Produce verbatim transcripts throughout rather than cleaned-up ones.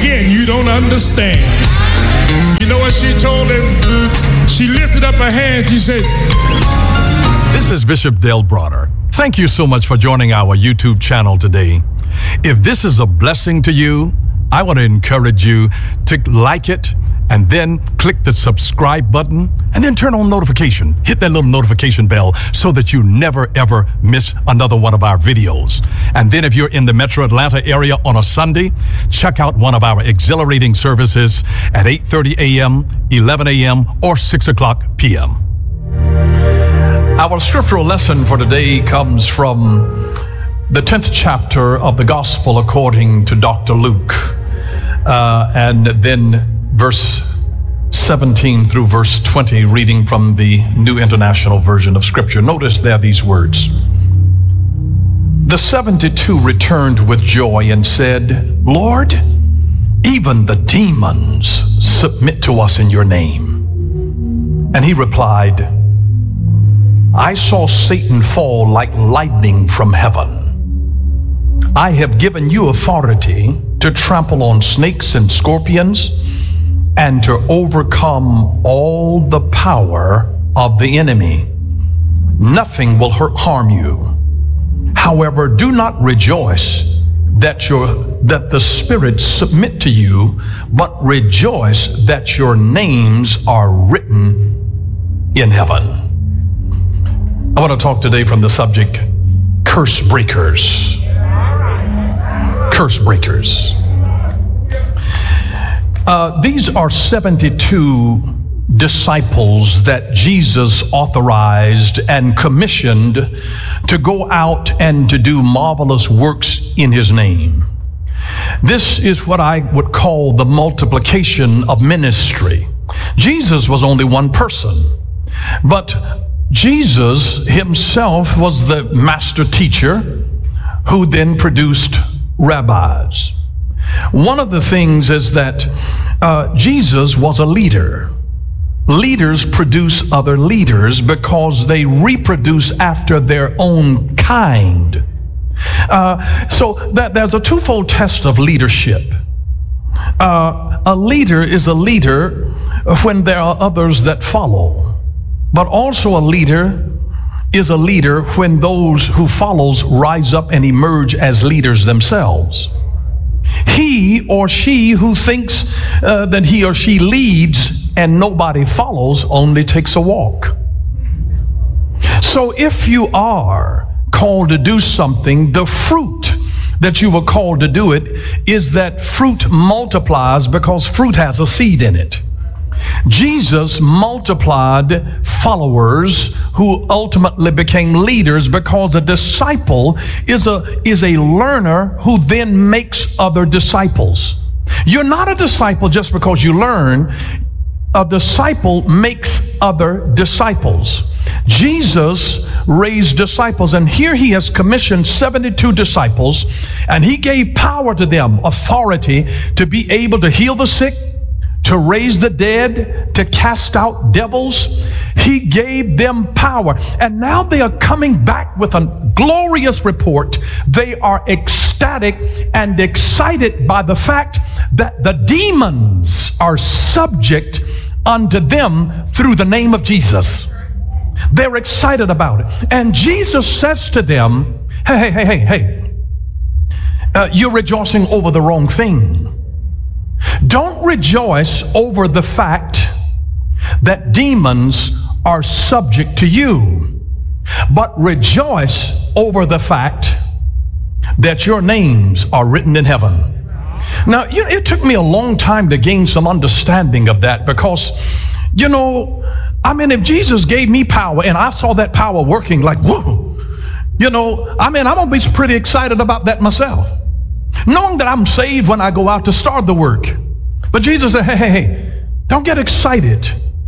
again, you don't understand. You know what she told him? She lifted up her hands. She said, This is Bishop Dale Bronner. Thank you so much for joining our YouTube channel today. If this is a blessing to you, I want to encourage you to like it and then click the subscribe button and then turn on notification. Hit that little notification bell so that you never ever miss another one of our videos. And then if you're in the Metro Atlanta area on a Sunday, check out one of our exhilarating services at eight thirty a.m., eleven a.m., or six o'clock p.m. Our scriptural lesson for today comes from the tenth chapter of the Gospel according to Doctor Luke, uh, and then verse seventeen through verse twenty, reading from the New International Version of Scripture. Notice there these words. The seventy-two returned with joy and said, Lord, even the demons submit to us in your name. And he replied, I saw Satan fall like lightning from heaven. I have given you authority to trample on snakes and scorpions and to overcome all the power of the enemy. Nothing will hurt, harm you. However, do not rejoice that your that the spirits submit to you, but rejoice that your names are written in heaven. I want to talk today from the subject, curse breakers. Curse breakers. Uh, these are seventy-two disciples that Jesus authorized and commissioned to go out and to do marvelous works in his name. This is what I would call the multiplication of ministry. Jesus was only one person, but Jesus himself was the master teacher who then produced rabbis. One of the things is that uh, Jesus was a leader. Leaders produce other leaders because they reproduce after their own kind. Uh, so that there's a twofold test of leadership. Uh, a leader is a leader when there are others that follow. But also a leader is a leader when those who follows rise up and emerge as leaders themselves. He or she who thinks uh, that he or she leads and nobody follows only takes a walk. So if you are called to do something, the fruit that you were called to do it is that fruit multiplies because fruit has a seed in it. Jesus multiplied followers who ultimately became leaders because a disciple is a is a learner who then makes other disciples. You're not a disciple just because you learn. A disciple makes other disciples. Jesus raised disciples, and here he has commissioned seventy-two disciples, and he gave power to them, authority to be able to heal the sick, to raise the dead, to cast out devils. He gave them power. And now they are coming back with a glorious report. They are ecstatic and excited by the fact that the demons are subject unto them through the name of Jesus. They're excited about it. And Jesus says to them, hey, hey, hey, hey, hey, uh, you're rejoicing over the wrong thing. Don't rejoice over the fact that demons are subject to you, but rejoice over the fact that your names are written in heaven. Now, you know, it took me a long time to gain some understanding of that because, you know, I mean, if Jesus gave me power and I saw that power working like, whoa, you know, I mean, I'm going to be pretty excited about that myself, knowing that I'm saved when I go out to start the work. But Jesus said, hey, hey, hey, don't get excited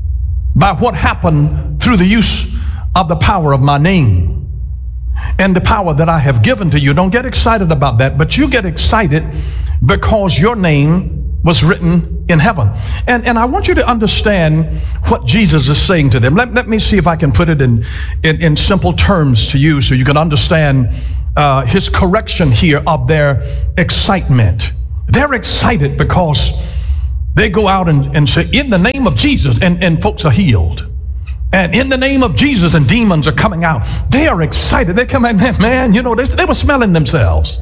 by what happened through the use of the power of my name and the power that I have given to you. Don't get excited about that, but you get excited because your name was written in heaven. And and I want you to understand what Jesus is saying to them. Let, let me see if I can put it in, in, in simple terms to you so you can understand uh, his correction here of their excitement. They're excited because they go out and, and say, in the name of Jesus, and, and folks are healed. And in the name of Jesus, and demons are coming out. They are excited. They come in, man, you know, they, they were smelling themselves.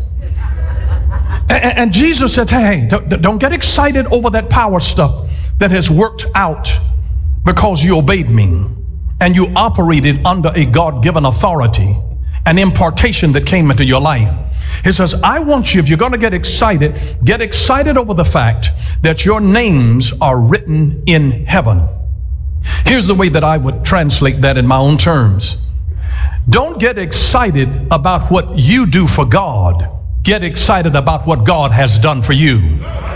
And, and Jesus said, hey, don't, don't get excited over that power stuff that has worked out because you obeyed me and you operated under a God-given authority, an impartation that came into your life. He says, I want you, if you're going to get excited, get excited over the fact that your names are written in heaven. Here's the way that I would translate that in my own terms. Don't get excited about what you do for God. Get excited about what God has done for you.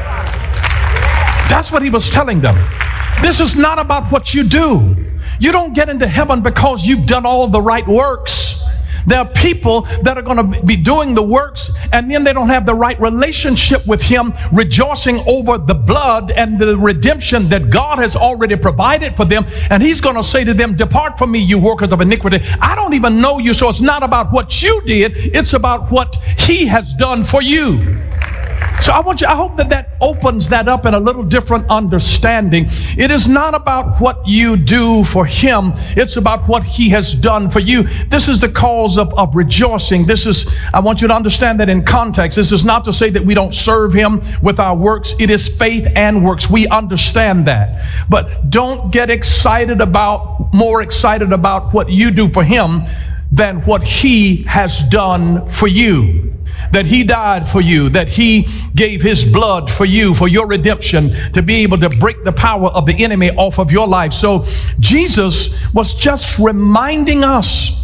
That's what he was telling them. This is not about what you do. You don't get into heaven because you've done all the right works. There are people that are going to be doing the works and then they don't have the right relationship with him, rejoicing over the blood and the redemption that God has already provided for them. And he's going to say to them, depart from me, you workers of iniquity. I don't even know you. So it's not about what you did. It's about what he has done for you. So I want you, I hope that that opens that up in a little different understanding. It is not about what you do for him. It's about what he has done for you. This is the cause of, of rejoicing. This is, I want you to understand that in context. This is not to say that we don't serve him with our works. It is faith and works. We understand that. But don't get excited about, more excited about what you do for him than what he has done for you. That he died for you, that he gave his blood for you, for your redemption, to be able to break the power of the enemy off of your life. So Jesus was just reminding us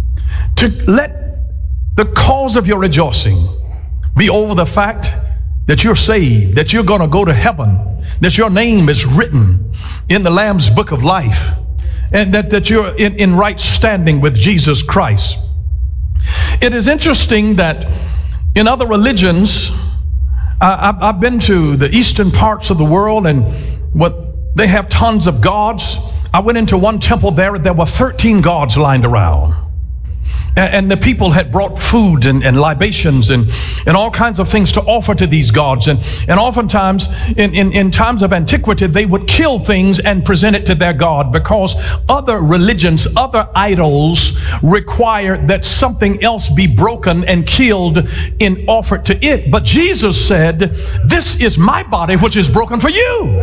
to let the cause of your rejoicing be over the fact that you're saved, that you're going to go to heaven, that your name is written in the Lamb's book of life, and that, that you're in, in right standing with Jesus Christ. It is interesting that in other religions, uh, I've, I've been to the eastern parts of the world, and what they have tons of gods. I went into one temple there, there were thirteen gods lined around. And, and the people had brought food and, and libations and, and all kinds of things to offer to these gods. And, and oftentimes, in, in, in times of antiquity, they would kill things and present it to their god, because other religions, other idols require that something else be broken and killed and offered to it. But Jesus said, this is my body which is broken for you.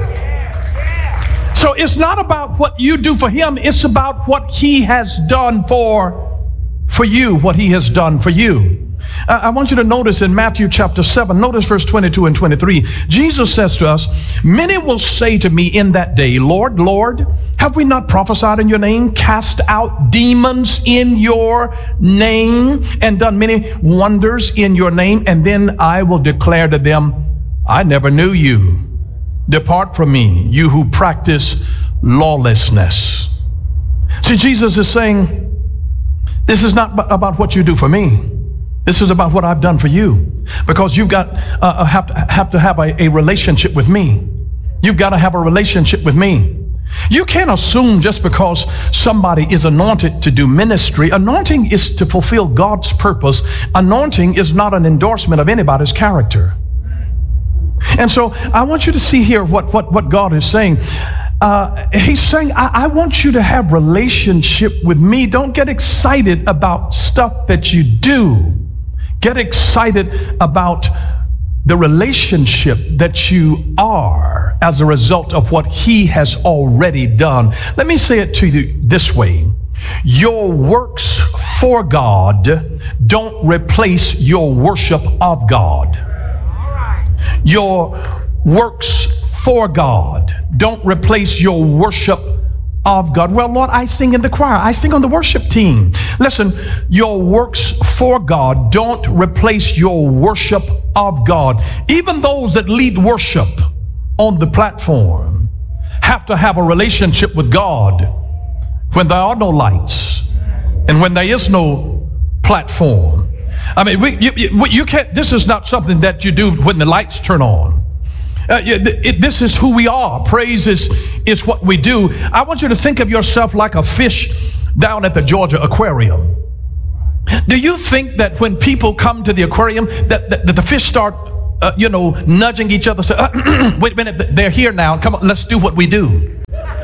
So it's not about what you do for him. It's about what he has done for for you, what he has done for you. Uh, I want you to notice in Matthew chapter seven, notice verse twenty-two and twenty-three. Jesus says to us, many will say to me in that day, Lord, Lord, have we not prophesied in your name, cast out demons in your name, and done many wonders in your name? And then I will declare to them, I never knew you. Depart from me, you who practice lawlessness. See, Jesus is saying, this is not about what you do for me. This is about what I've done for you. Because you've got uh, have to have to have a, a relationship with me. You've got to have a relationship with me. You can't assume just because somebody is anointed to do ministry. Anointing is to fulfill God's purpose. Anointing is not an endorsement of anybody's character. And so I want you to see here what what what God is saying. Uh, he's saying, I, I want you to have relationship with me. Don't get excited about stuff that you do. Get excited about the relationship that you are as a result of what he has already done. Let me say it to you this way. Your works for God don't replace your worship of God. Your works for God don't replace your worship of God. Well, Lord, I sing in the choir. I sing on the worship team. Listen, your works for God don't replace your worship of God. Even those that lead worship on the platform have to have a relationship with God when there are no lights and when there is no platform. I mean, we, you, you, you can't, this is not something that you do when the lights turn on. Uh, it, this is who we are. Praise is, is what we do. I want you to think of yourself like a fish down at the Georgia Aquarium. Do you think that when people come to the aquarium that, that, that the fish start uh, you know, nudging each other, say, uh, wait a minute, they're here now. Come on, let's do what we do.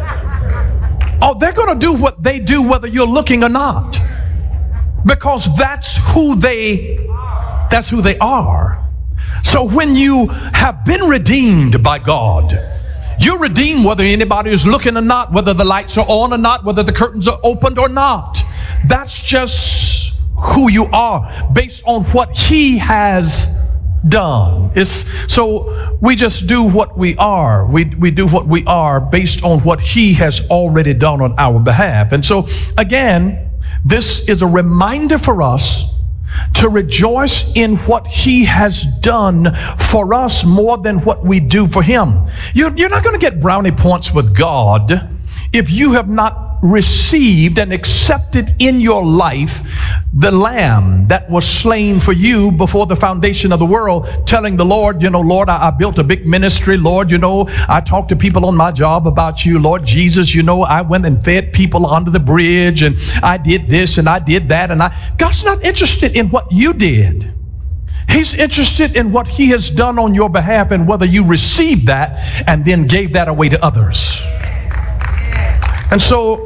Oh, they're going to do what they do whether you're looking or not. Because that's who they, that's who they are. So when you have been redeemed by God, you're redeemed whether anybody is looking or not, whether the lights are on or not, whether the curtains are opened or not. That's just who you are based on what He has done. It's, so we just do what we are. We, we do what we are based on what He has already done on our behalf. And so again, this is a reminder for us to rejoice in what He has done for us more than what we do for Him. You're, you're not going to get brownie points with God if you have not received and accepted in your life the Lamb that was slain for you before the foundation of the world, telling the Lord, you know, Lord, I, I built a big ministry. Lord, you know, I talked to people on my job about you. Lord Jesus, you know, I went and fed people under the bridge, and I did this and I did that. And I, God's not interested in what you did. He's interested in what He has done on your behalf and whether you received that and then gave that away to others. And so,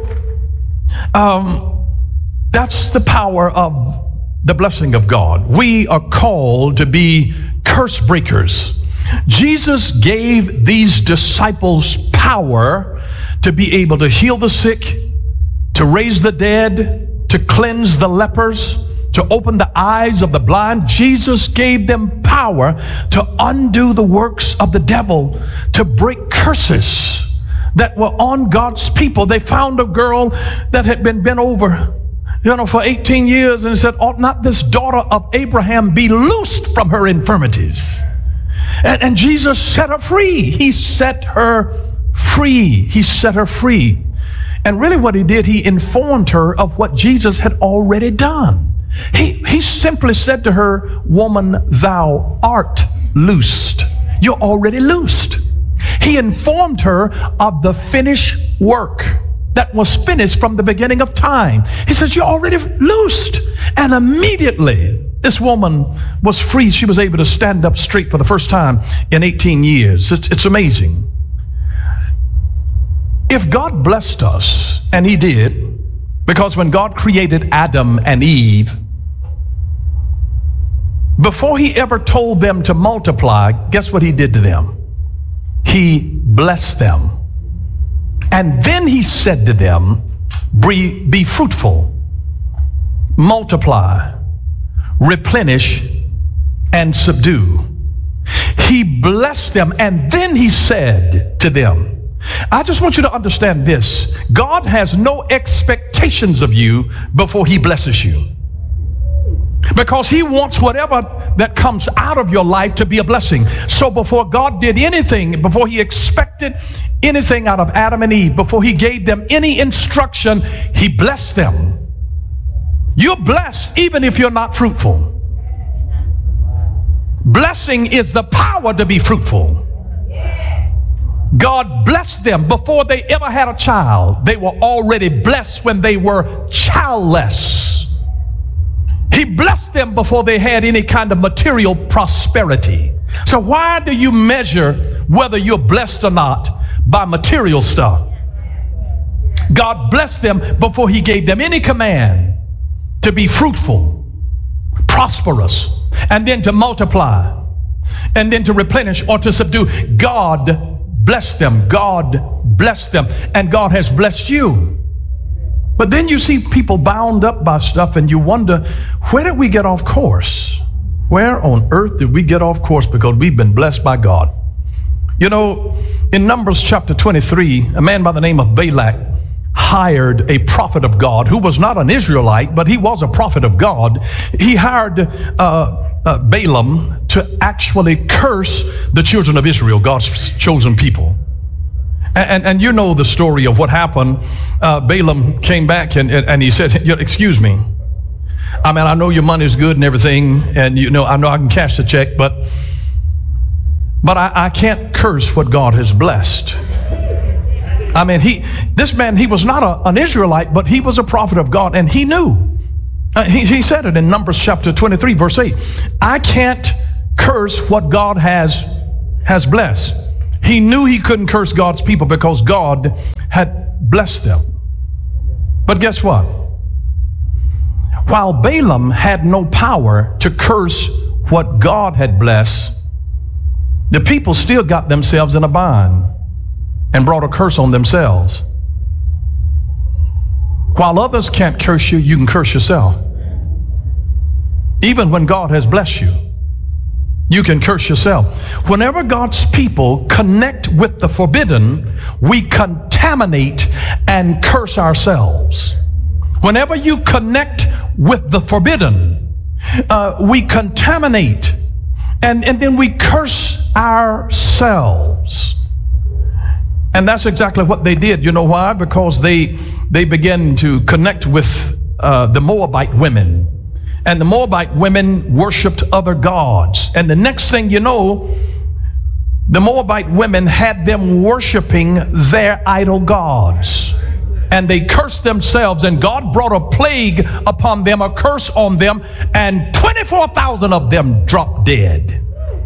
um, that's the power of the blessing of God. We are called to be curse breakers. Jesus gave these disciples power to be able to heal the sick, to raise the dead, to cleanse the lepers, to open the eyes of the blind. Jesus gave them power to undo the works of the devil, to break curses that were on God's people. They found a girl that had been bent over, you know, for eighteen years, and said, ought not this daughter of Abraham be loosed from her infirmities? And, and Jesus set her free. He set her free. He set her free. And really what He did, He informed her of what Jesus had already done. He, he simply said to her, woman, thou art loosed. You're already loosed. He informed her of the finished work that was finished from the beginning of time. He says, you're already loosed. And immediately this woman was free. She was able to stand up straight for the first time in eighteen years. It's, it's amazing. If God blessed us, and He did, because when God created Adam and Eve, before He ever told them to multiply, guess what He did to them? He blessed them. And then He said to them, be, be fruitful, multiply, replenish, and subdue. He blessed them, and then He said to them, I just want you to understand this. God has no expectations of you before He blesses you. Because He wants whatever that comes out of your life to be a blessing. So before God did anything, before He expected anything out of Adam and Eve, before He gave them any instruction, He blessed them. You're blessed even if you're not fruitful. Blessing is the power to be fruitful. God blessed them before they ever had a child. They were already blessed when they were childless. He blessed them before they had any kind of material prosperity. So why do you measure whether you're blessed or not by material stuff? God blessed them before He gave them any command to be fruitful, prosperous, and then to multiply, and then to replenish or to subdue. God blessed them. God blessed them. And God has blessed you. But then you see people bound up by stuff and you wonder, where did we get off course? Where on earth did we get off course? Because we've been blessed by God. You know, in Numbers chapter twenty-three, a man by the name of Balak hired a prophet of God who was not an Israelite, but he was a prophet of God. He hired uh, uh, Balaam to actually curse the children of Israel, God's chosen people. And, and you know the story of what happened. Uh, Balaam came back and, and, and he said, excuse me. I mean, I know your money's good and everything, and you know, I know I can cash the check, but but I, I can't curse what God has blessed. I mean, he, this man, he was not a, an Israelite, but he was a prophet of God, and he knew. Uh, he, he said it in Numbers chapter twenty-three, verse eight. I can't curse what God has, has blessed. He knew he couldn't curse God's people because God had blessed them. But guess what? While Balaam had no power to curse what God had blessed, the people still got themselves in a bind and brought a curse on themselves. While others can't curse you, you can curse yourself. Even when God has blessed you, you can curse yourself. Whenever God's people connect with the forbidden, we contaminate and curse ourselves. Whenever you connect with the forbidden, uh, we contaminate and, and then we curse ourselves. And that's exactly what they did. You know why? Because they they began to connect with uh, the Moabite women. And the Moabite women worshiped other gods. And the next thing you know, the Moabite women had them worshiping their idol gods. And they cursed themselves, and God brought a plague upon them, a curse on them, and twenty-four thousand of them dropped dead.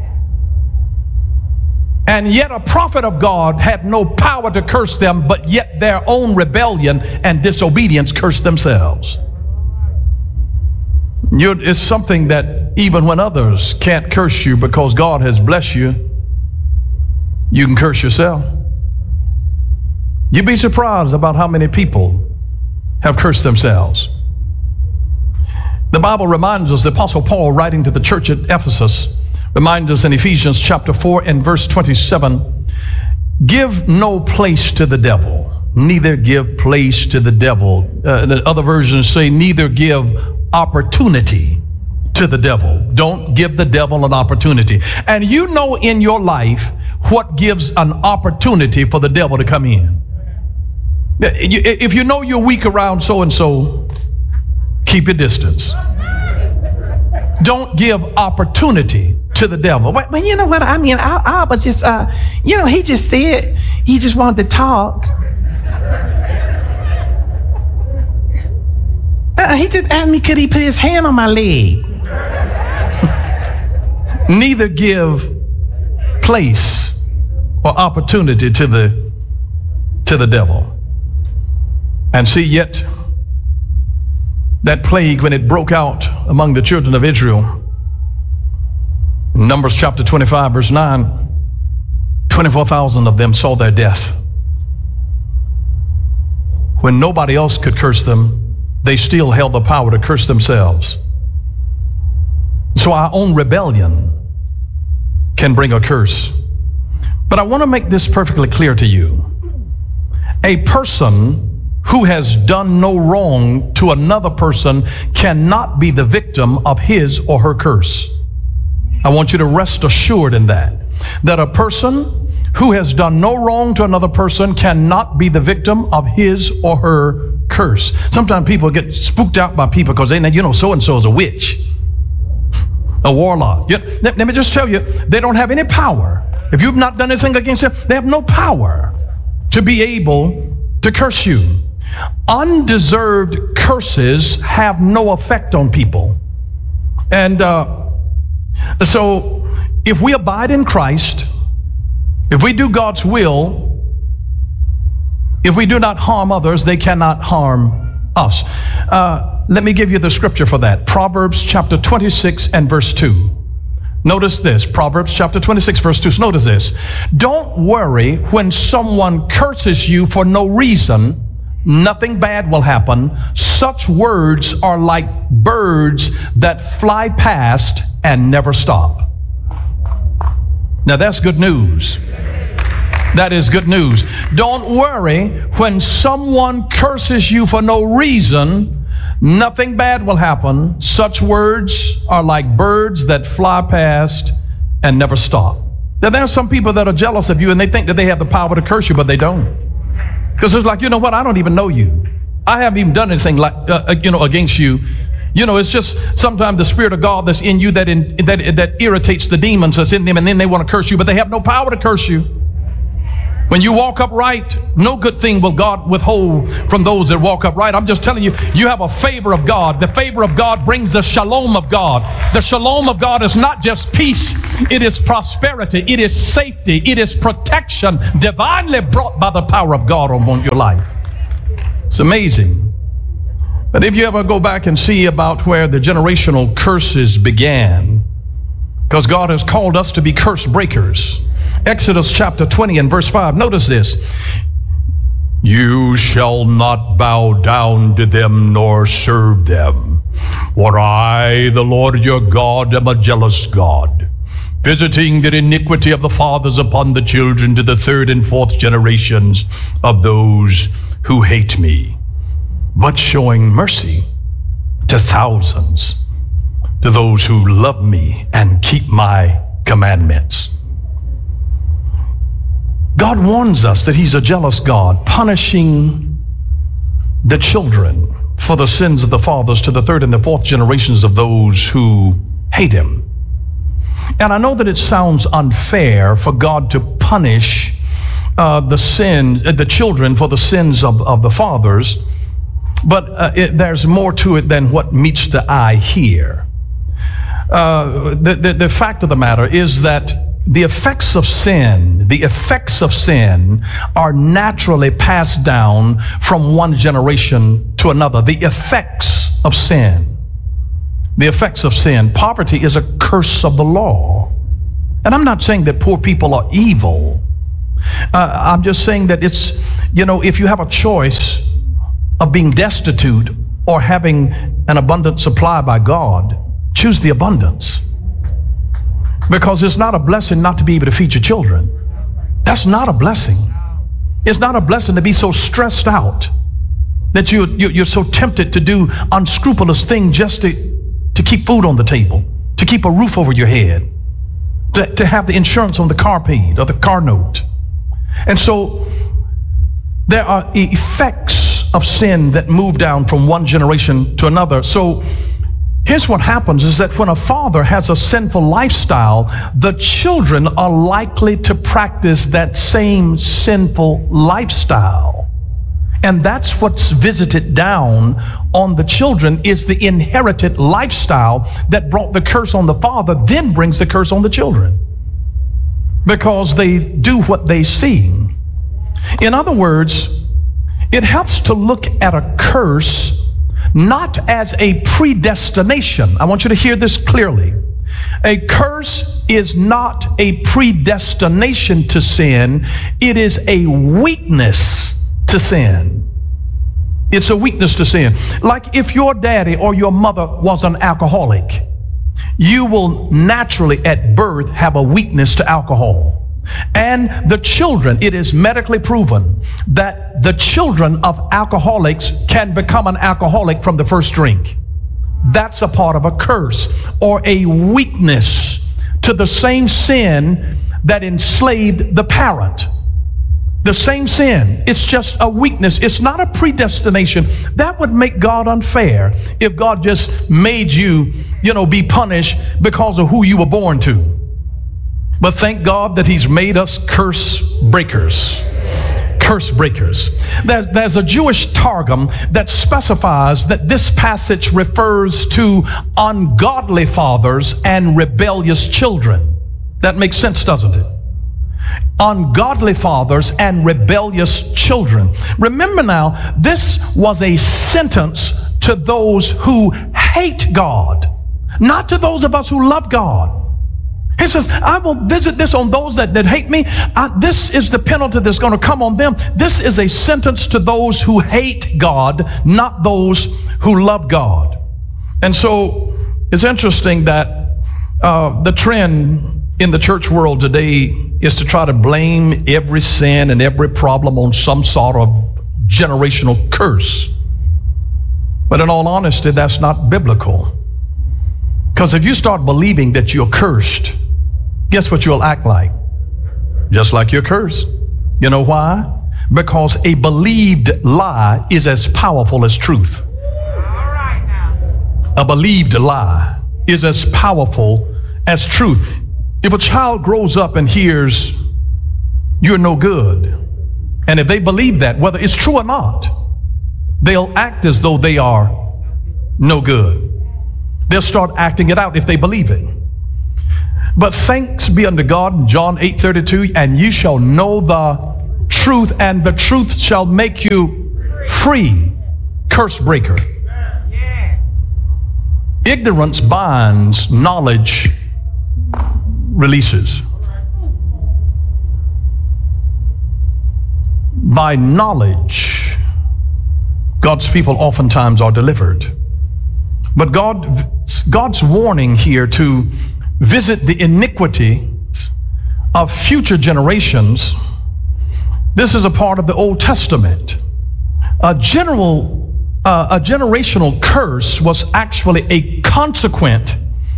And yet a prophet of God had no power to curse them, but yet their own rebellion and disobedience cursed themselves. You're, it's something that even when others can't curse you because God has blessed you, you can curse yourself. You'd be surprised about how many people have cursed themselves. The Bible reminds us, the Apostle Paul, writing to the church at Ephesus, reminds us in Ephesians chapter four and verse twenty-seven, give no place to the devil, neither give place to the devil. Uh, the other versions say, neither give opportunity to the devil. Don't give the devil an opportunity. And you know in your life what gives an opportunity for the devil to come in. If you know you're weak around so-and-so, keep your distance. Don't give opportunity to the devil. But, but you know what? I mean, I, I was just, uh, you know, he just said he just wanted to talk. Uh, he just asked me, could he put his hand on my leg? Neither give place or opportunity to the to the devil. And see, yet that plague, when it broke out among the children of Israel, in Numbers chapter twenty-five, verse nine, twenty-four thousand of them saw their death. When nobody else could curse them, they still held the power to curse themselves. So our own rebellion can bring a curse. But I want to make this perfectly clear to you. A person who has done no wrong to another person cannot be the victim of his or her curse. I want you to rest assured in that, that a person who has done no wrong to another person cannot be the victim of his or her curse. Sometimes people get spooked out by people because they know, you know, so-and-so is a witch, a warlock. You, let, let me just tell you, they don't have any power. If you've not done anything against them, they have no power to be able to curse you. Undeserved curses have no effect on people. And uh, so if we abide in Christ, if we do God's will, if we do not harm others, they cannot harm us. Uh, let me give you the scripture for that. Proverbs chapter twenty-six and verse two. Notice this. Proverbs chapter twenty-six, verse two. Notice this. Don't worry when someone curses you for no reason. Nothing bad will happen. Such words are like birds that fly past and never stop. Now that's good news. That is good news. Don't worry when someone curses you for no reason. Nothing bad will happen. Such words are like birds that fly past and never stop. Now there are some people that are jealous of you and they think that they have the power to curse you, but they don't. Because it's like, you know what? I don't even know you. I haven't even done anything like, uh, you know, against you. You know, it's just sometimes the Spirit of God that's in you that in, that that irritates the demons that's in them, and then they want to curse you, but they have no power to curse you. When you walk upright, no good thing will God withhold from those that walk upright. I'm just telling you, you have a favor of God. The favor of God brings the shalom of God. The shalom of God is not just peace. It is prosperity. It is safety. It is protection divinely brought by the power of God upon your life. It's amazing. But if you ever go back and see about where the generational curses began, because God has called us to be curse breakers. Exodus chapter twenty and verse five. Notice this. You shall not bow down to them nor serve them. For I, the Lord your God, am a jealous God, visiting the iniquity of the fathers upon the children to the third and fourth generations of those who hate me, but showing mercy to thousands, to those who love me and keep my commandments. God warns us that he's a jealous God, punishing the children for the sins of the fathers to the third and the fourth generations of those who hate him. And I know that it sounds unfair for God to punish uh, the sin, uh, the children for the sins of, of the fathers, but uh, it, there's more to it than what meets the eye here. Uh, the, the, the fact of the matter is that the effects of sin, the effects of sin are naturally passed down from one generation to another. The effects of sin. The effects of sin. Poverty is a curse of the law. And I'm not saying that poor people are evil. Uh, I'm just saying that it's, you know, if you have a choice of being destitute or having an abundant supply by God, choose the abundance. Because it's not a blessing not to be able to feed your children. That's not a blessing. It's not a blessing to be so stressed out that you, you, you're so tempted to do unscrupulous things just to, to keep food on the table, to keep a roof over your head, to, to have the insurance on the car paid or the car note. And so there are effects of sin that move down from one generation to another. So here's what happens is that when a father has a sinful lifestyle, the children are likely to practice that same sinful lifestyle. And that's what's visited down on the children, is the inherited lifestyle that brought the curse on the father, then brings the curse on the children. Because they do what they see. In other words, it helps to look at a curse not as a predestination. I want you to hear this clearly. A curse is not a predestination to sin. It is a weakness to sin. It's a weakness to sin. Like if your daddy or your mother was an alcoholic, you will naturally at birth have a weakness to alcohol. And the children, it is medically proven that the children of alcoholics can become an alcoholic from the first drink. That's a part of a curse or a weakness to the same sin that enslaved the parent. The same sin. It's just a weakness. It's not a predestination. That would make God unfair if God just made you, you know, be punished because of who you were born to. But thank God that he's made us curse breakers. Curse breakers. There, there's a Jewish Targum that specifies that this passage refers to ungodly fathers and rebellious children. That makes sense, doesn't it? Ungodly fathers and rebellious children. Remember now, this was a sentence to those who hate God, not to those of us who love God. He says, I will visit this on those that, that hate me. I, this is the penalty that's going to come on them. This is a sentence to those who hate God, not those who love God. And so it's interesting that uh, the trend in the church world today is to try to blame every sin and every problem on some sort of generational curse. But in all honesty, that's not biblical. Because if you start believing that you're cursed, guess what you'll act like? Just like you're cursed. You know why? Because a believed lie is as powerful as truth. A believed lie is as powerful as truth. If a child grows up and hears you're no good, And if they believe that, whether it's true or not, they'll act as though they are no good. They'll start acting it out if they believe it. But thanks be unto God in John eight thirty-two, and you shall know the truth, and the truth shall make you free. Curse breaker. Ignorance binds, knowledge releases. By knowledge, God's people oftentimes are delivered. But God, God's warning here to visit the iniquities of future generations. This is a part of the Old Testament. A general, uh, a generational curse was actually a consequent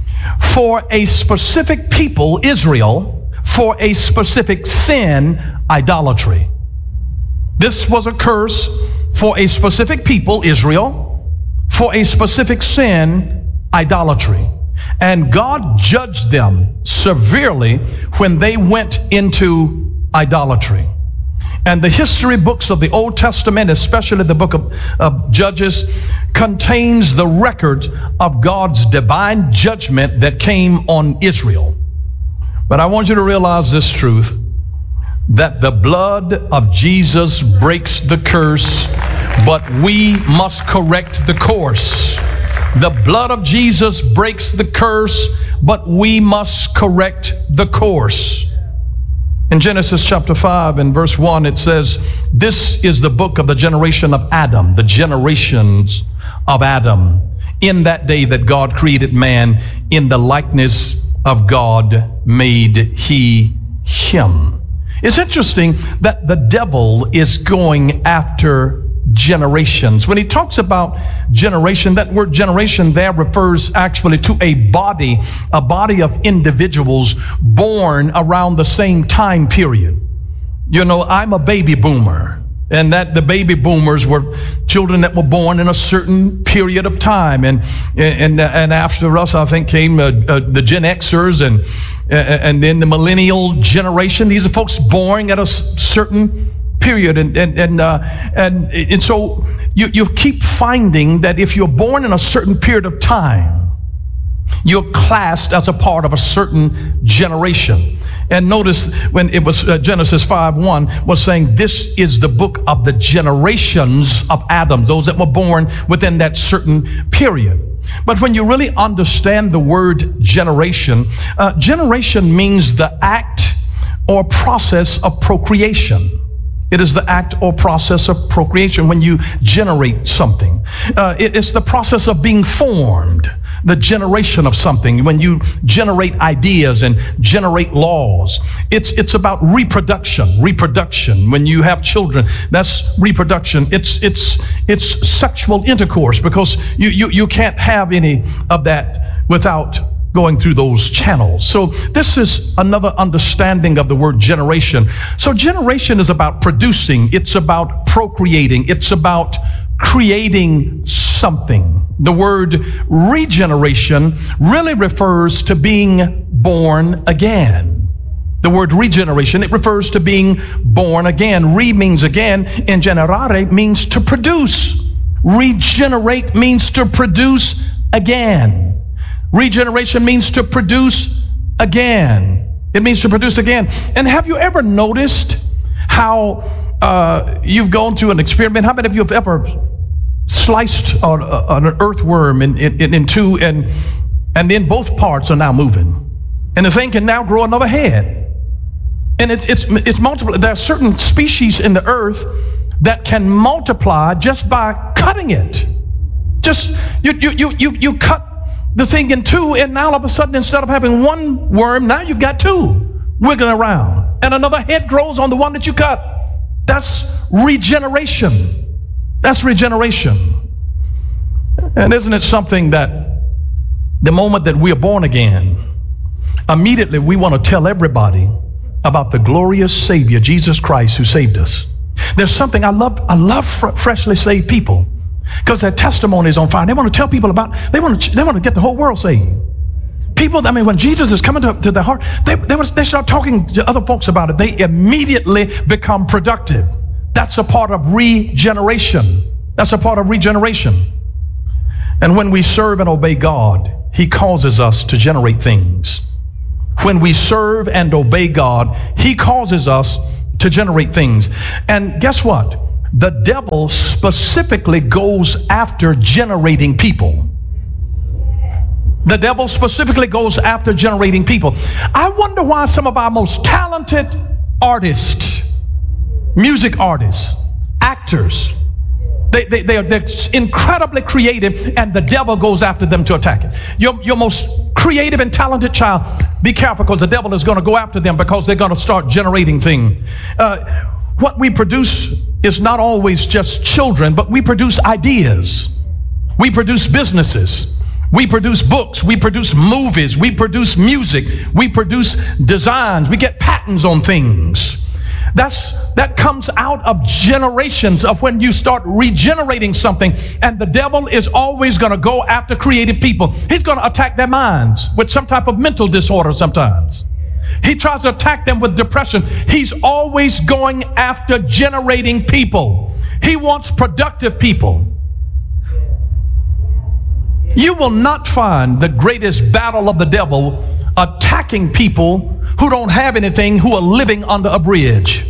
for a specific people, Israel, for a specific sin, idolatry. This was a curse for a specific people, Israel, for a specific sin, idolatry. And God judged them severely when they went into idolatry. And the history books of the Old Testament, especially the book of, of Judges, contains the record of God's divine judgment that came on Israel. But I want you to realize this truth, that the blood of Jesus breaks the curse, but we must correct the course. The blood of Jesus breaks the curse, but we must correct the course. In Genesis chapter five and verse one, it says, this is the book of the generation of Adam, the generations of Adam. In that day that God created man, in the likeness of God made he him. It's interesting that the devil is going after generations. When he talks about generation, that word generation there refers actually to a body, a body of individuals born around the same time period. You know, I'm a baby boomer, and that the baby boomers were children that were born in a certain period of time. And and and after us, I think, came uh, uh, the Gen Xers and uh, and then the millennial generation. These are folks born at a certain period. And and and uh, and, and so you, you keep finding that if you're born in a certain period of time, you're classed as a part of a certain generation. And notice when it was uh, Genesis five one was saying this is the book of the generations of Adam, those that were born within that certain period. But when you really understand the word generation, uh, generation means the act or process of procreation. It is the act or process of procreation when you generate something. Uh, it, it's the process of being formed, the generation of something, when you generate ideas and generate laws. It's, it's about reproduction, reproduction. When you have children, that's reproduction. It's, it's, it's sexual intercourse, because you, you, you can't have any of that without going through those channels. So this is another understanding of the word generation. So generation is about producing. It's about procreating. It's about creating something. The word regeneration really refers to being born again. The word regeneration, it refers to being born again. Re means again, and generare means to produce. Regenerate means to produce again. Regeneration means to produce again. It means to produce again. And have you ever noticed how uh, you've gone through an experiment? How many of you have ever sliced uh, uh, an earthworm in, in, in two, and and then both parts are now moving, and the thing can now grow another head, and it's it's it's multiple. There are certain species in the earth that can multiply just by cutting it. Just you you you you you cut the thing in two, and now all of a sudden, instead of having one worm, now you've got two wiggling around, and another head grows on the one that you cut. That's regeneration. That's regeneration. And isn't it something that the moment that we are born again, immediately we want to tell everybody about the glorious Savior, Jesus Christ, who saved us. There's something I love, I love fr- freshly saved people, because their testimony is on fire. They want to tell people about, they want to, they want to get the whole world saved. People, I mean, when Jesus is coming to, to their heart, they, they, they start talking to other folks about it. They immediately become productive. That's a part of regeneration. That's a part of regeneration. And when we serve and obey God, He causes us to generate things. When we serve and obey God, He causes us to generate things. And guess what? The devil specifically goes after generating people. The devil specifically goes after generating people. I wonder why some of our most talented artists, music artists, actors, They, they, they're, they're incredibly creative, and the devil goes after them to attack it. Your, your most creative and talented child, be careful, because the devil is going to go after them because they're going to start generating things. Uh, what we produce is not always just children, but we produce ideas. We produce businesses. We produce books. We produce movies. We produce music. We produce designs. We get patents on things. That's, that comes out of generations of when you start regenerating something, and the devil is always going to go after creative people. He's going to attack their minds with some type of mental disorder sometimes. He tries to attack them with depression. He's always going after generating people. He wants productive people. You will not find the greatest battle of the devil attacking people who don't have anything, who are living under a bridge.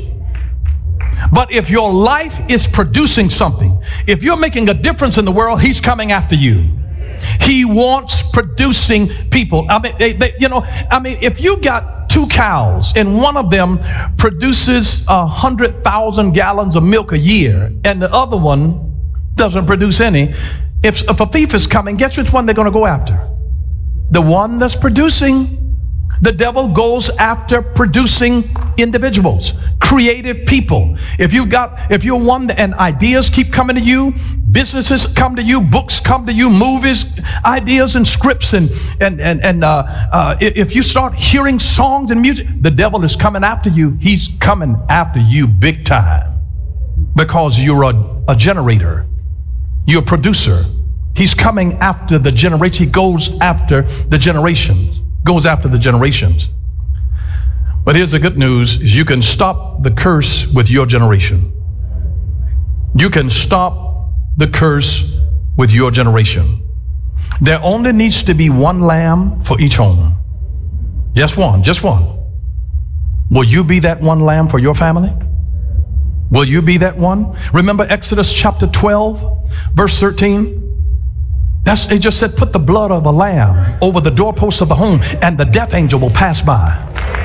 But if your life is producing something, if you're making a difference in the world, he's coming after you. He wants producing people. I mean, they, they, you know, I mean, if you got two cows and one of them produces a hundred thousand gallons of milk a year and the other one doesn't produce any, if, if a thief is coming, guess which one they're going to go after? The one that's producing. The devil goes after producing individuals, creative people. If you've got, if you're one and ideas keep coming to you, businesses come to you, books come to you, movies, ideas and scripts, and and and and uh, uh, if you start hearing songs and music, the devil is coming after you. He's coming after you big time because you're a, a generator, you're a producer. He's coming after the generation. He goes after the generations. Goes after the generations. But here's the good news, is you can stop the curse with your generation. You can stop the curse with your generation. There only needs to be one lamb for each home. Just one, just one. Will you be that one lamb for your family? Will you be that one? Remember Exodus chapter twelve, verse thirteen? That's, it just said, put the blood of a lamb over the doorposts of the home, and the death angel will pass by.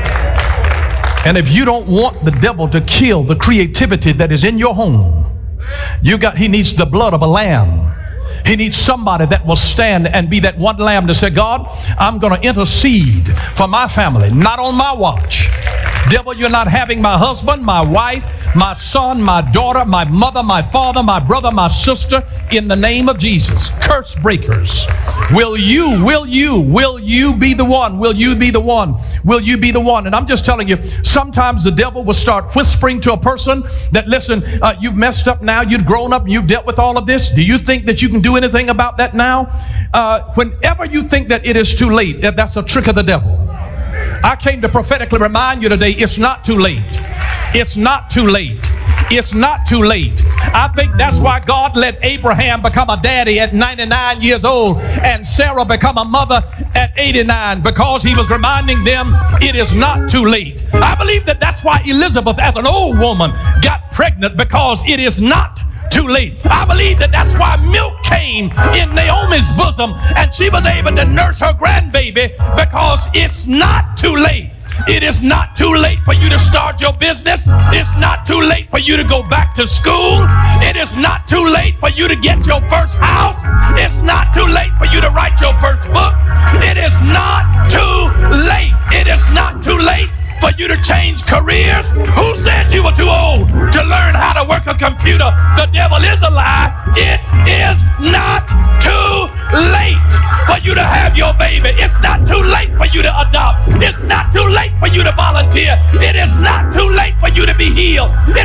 And if you don't want the devil to kill the creativity that is in your home, you got, he needs the blood of a lamb. He needs somebody that will stand and be that one lamb to say, God, I'm going to intercede for my family, not on my watch. Devil, you're not having my husband, my wife, my son, my daughter, my mother, my father, my brother, my sister, in the name of Jesus. Curse breakers. Will you, will you, will you be the one? Will you be the one? Will you be the one? And I'm just telling you, sometimes the devil will start whispering to a person that, listen, uh, you've messed up now, you've grown up, and you've dealt with all of this. Do you think that you can do anything about that now? Uh, whenever you think that it is too late, that's a trick of the devil. I came to prophetically remind you today, it's not too late. It's not too late. It's not too late. I think that's why God let Abraham become a daddy at ninety-nine years old and Sarah become a mother at eighty-nine, because he was reminding them it is not too late. I believe that that's why Elizabeth, as an old woman, got pregnant, because it is not too late. I believe that that's why milk came in Naomi's bosom and she was able to nurse her grandbaby, because it's not too late. It is not too late for you to start your business. It's not too late for you to go back to school. It is not too late for you to get your first house. It's not too late for you to write your first book. It is not too late. It is not too late for you to change careers. Who said you were too old to learn how to work a computer? The devil is a lie. It is not too late for you to have your baby. It's not too late for you to adopt. It's not too late for you to volunteer. It is not too late for you to be healed. It's